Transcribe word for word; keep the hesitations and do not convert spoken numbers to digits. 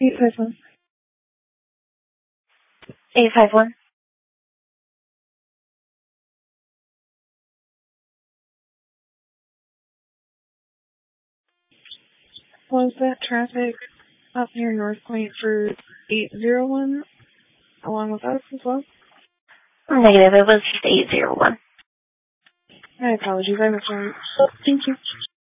eight five one. eight five one. Was that traffic up near North Point for eight zero one, along with us as well? Negative, it was just eight zero one. My apologies, I was wrong. Thank you.